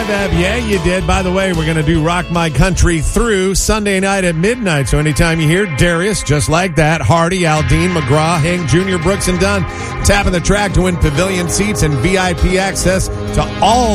that? Yeah, you did. By the way, we're going to do Rock My Country through Sunday night at midnight. So anytime you hear Darius, just like that, Hardy, Aldean, McGraw, Hank Jr., Brooks, and Dunn tapping the track to win pavilion seats and VIP access to all